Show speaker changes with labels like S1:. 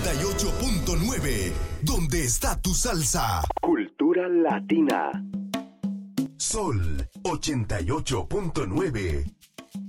S1: 88.9, ¿dónde está tu salsa?
S2: Cultura latina.
S1: Sol 88.9,